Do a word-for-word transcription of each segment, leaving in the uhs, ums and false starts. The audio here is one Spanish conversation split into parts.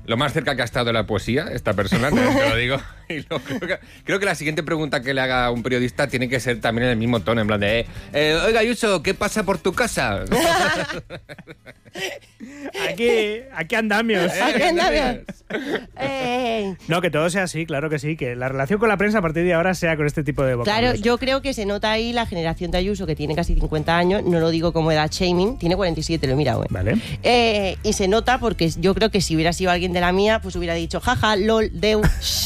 Lo más cerca que ha estado de la poesía, esta persona, te, te lo digo. Y lo, creo, que, creo que la siguiente pregunta que le haga un periodista tiene que ser también en el mismo tono, en plan de, eh, eh, oiga, Ayuso, ¿qué pasa por tu casa? Aquí, aquí andamios. Aquí andamios. Eh. No, que todo sea así, claro que sí, que la relación con la prensa a partir de ahora sea con este tipo de vocablos. Claro, yo creo que se nota ahí la generación de Ayuso, que tiene casi cincuenta años, no lo digo como edad shaming, tiene cuarenta y siete, lo he mirado, ¿eh? Vale. Eh, y se nota porque yo creo que si hubiera sido alguien de la mía, pues hubiera dicho, jaja, lol, deu,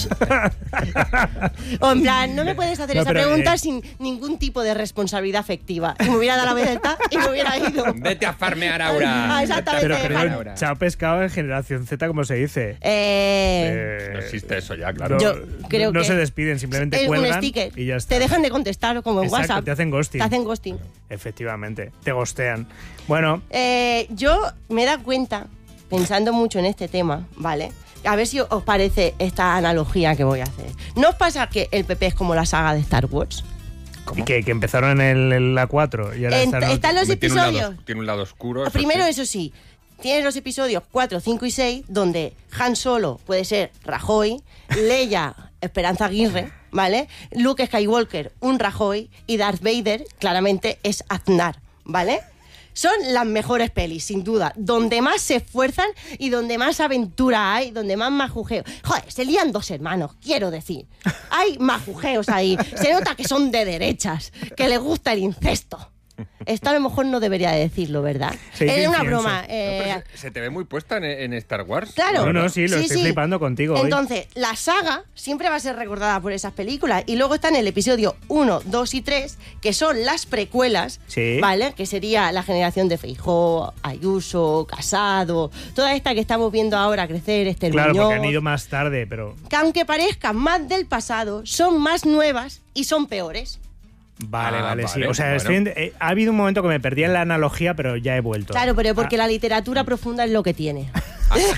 o en plan, no me puedes hacer no, esa pero, pregunta eh... sin ningún tipo de responsabilidad afectiva. Y me hubiera dado la vuelta y me hubiera ido. Vete a farmear ahora. Ah, exactamente. Pero, pero ahora. chao pescado en generación Z, ¿cómo se dice? Eh... Eh, No existe eso ya, claro. No, Yo creo no que se despiden, simplemente es un cuelgan sticker. y ya está. Te dejan de contestar como en Exacto, WhatsApp. te hacen ghosting. Te hacen ghosting. Efectivamente, te gostean. Bueno, Eh, yo me he dado cuenta, pensando mucho en este tema, ¿vale? A ver si os parece esta analogía que voy a hacer. ¿No os pasa que el P P es como la saga de Star Wars? y que, que empezaron en, el, en la cuatro y ahora En- están... están los Tiene un, episodios. lado, tiene un lado oscuro. eso Primero, sí. eso sí, tienes los episodios cuatro, cinco y seis, donde Han Solo puede ser Rajoy, Leia, Esperanza Aguirre, ¿vale? Luke Skywalker, un Rajoy, y Darth Vader, claramente, es Aznar, ¿vale? Son las mejores pelis, sin duda. Donde más se esfuerzan y donde más aventura hay, donde más majujeo. Joder, se lían dos hermanos, quiero decir. Hay majujeos ahí. Se nota que son de derechas, que les gusta el incesto. Esto a lo mejor no debería de decirlo, ¿verdad? Sí, Era qué una incienso. broma. No, eh, pero se, se te ve muy puesta en, en Star Wars. Claro. No, no, sí, lo estoy flipando contigo hoy. Entonces, la saga siempre va a ser recordada por esas películas. Y luego están el episodio uno, dos y tres, que son las precuelas, Sí. ¿vale? Que sería la generación de Feijóo, Ayuso, Casado, toda esta que estamos viendo ahora crecer, este Claro, Muñoz, porque han ido más tarde, pero... que aunque parezcan más del pasado, son más nuevas y son peores. Vale, Ah, vale, sí. vale, O sea, bueno. estoy en- eh, ha habido un momento que me perdí en la analogía, pero ya he vuelto. Claro, pero porque Ah, la literatura profunda es lo que tiene. A mí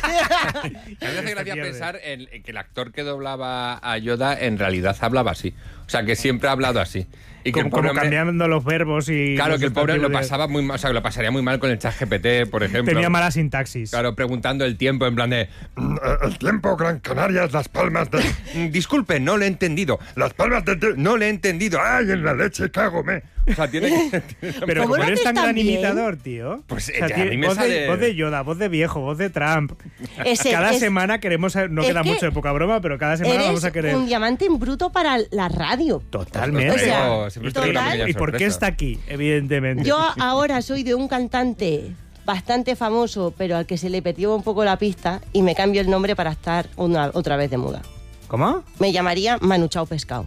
me hace Se gracia pierde. pensar en, en que el actor que doblaba a Yoda en realidad hablaba así. O sea, que siempre ha hablado así. Y que como, el pobre como hombre- cambiando los verbos y... Claro, los que el pobre lo sustantivos de- pasaba muy mal, o sea, que lo pasaría muy mal con el chat G P T, por ejemplo. Tenía mala sintaxis. Claro, preguntando el tiempo en plan de... "Mm, El tiempo, Gran Canarias, Las Palmas de... "Mm, Disculpe, no le he entendido. Las Palmas de... No le he entendido. ¡Ay, en la leche, cágome! O sea, tiene que... Pero ¿Cómo como lo eres haces tan tan gran bien? imitador, tío. Pues, O sea, eh, a tiene mí me voz, sale- de, voz de Yoda, voz de viejo, voz de Trump. Ese- cada es- semana queremos... No es queda que mucho de poca broma, pero cada semana Eres vamos a querer... un diamante en bruto para la radio. Totalmente. O sea, Siempre os traigo una total. pequeña ¿Y por qué sorpresa. está aquí? Evidentemente. Yo ahora soy de un cantante bastante famoso, pero al que se le perdió un poco la pista, y me cambio el nombre para estar una, otra vez de muda. ¿Cómo? Me llamaría Manu Chao Pescado.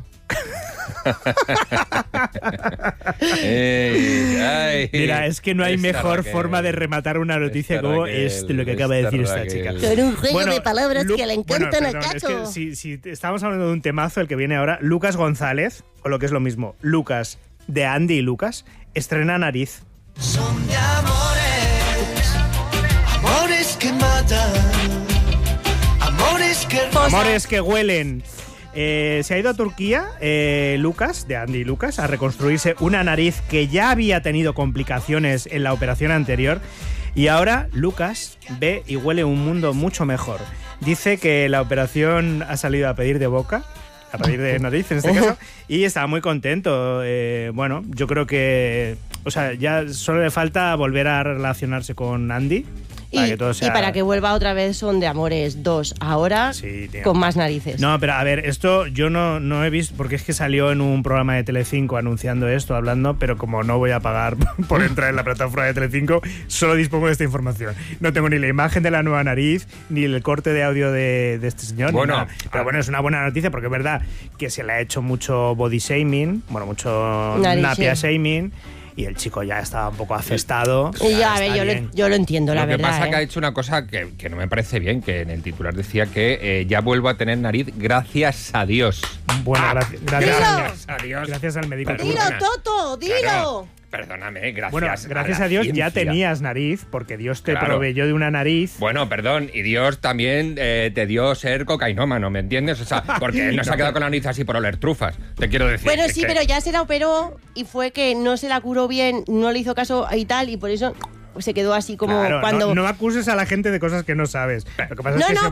Ey, ay, Mira, es que no hay esta mejor Raquel, forma de rematar una noticia esta como Raquel, esto, lo que acaba de esta decir esta Raquel. chica. Con un juego de palabras Lu- que le bueno, encantan a perdón, es Cacho. que si, si estábamos hablando de un temazo, el que viene ahora, Lucas González, o lo que es lo mismo, Lucas, de Andy y Lucas, estrena Nariz. Son de amores, amores que matan, amores que Amores que huelen. Eh, se ha ido a Turquía, eh, Lucas, de Andy y Lucas, a reconstruirse una nariz que ya había tenido complicaciones en la operación anterior. Y ahora Lucas ve y huele un mundo mucho mejor. Dice que la operación ha salido a pedir de boca, a pedir de nariz en este caso, y está muy contento. Eh, bueno, yo creo que... O sea, ya solo le falta volver a relacionarse con Andy. Para Y, que todo sea... y para que vuelva otra vez Son de Amores dos, ahora Sí, tío. con más narices. No, pero a ver, esto yo no, no he visto, porque es que salió en un programa de Telecinco anunciando esto, hablando, pero como no voy a pagar por entrar en la plataforma de Telecinco, solo dispongo de esta información. No tengo ni la imagen de la nueva nariz, ni el corte de audio de, de este señor. ni Bueno, nada. Pero bueno, es una buena noticia porque es verdad que se le ha hecho mucho body shaming, bueno, mucho Nariz, napia sí. shaming, y el chico ya estaba un poco afestado. Y ya, a Está ver, yo bien. lo, yo lo entiendo, la Lo que verdad. pasa ¿eh? que ha hecho una cosa que, que no me parece bien, que en el titular decía que eh, ya vuelvo a tener nariz gracias a Dios. Bueno, gracias, gracias, Dilo. gracias, a Dios. gracias al médico. Pero- Dilo, Perdona. Toto, dilo. Claro, perdóname, gracias. Bueno, gracias a, la Dios ya ciencia. tenías nariz, porque Dios te Claro. proveyó de una nariz. Bueno, perdón, y Dios también eh, te dio ser cocainómano, ¿me entiendes? O sea, porque él no se ha quedado con la nariz así por oler trufas, te quiero decir. Bueno, Es sí, que- pero ya se la operó y fue que no se la curó bien, no le hizo caso y tal, y por eso se quedó así como Claro, cuando... no, no acuses a la gente de cosas que no sabes. Lo que pasa No, es que no, se-